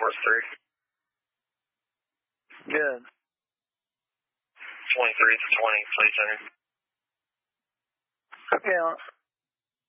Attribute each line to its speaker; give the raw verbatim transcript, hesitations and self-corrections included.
Speaker 1: Force three.
Speaker 2: Good.
Speaker 1: twenty-three to twenty, plate center.
Speaker 2: Okay,